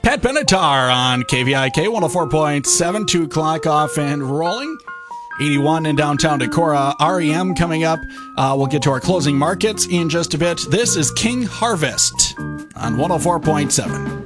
Pat Benatar on KVIK 104.7, 2 o'clock off and rolling. 81 in downtown Decorah. REM coming up. We'll get to our closing markets in just a bit. This is King Harvest on 104.7.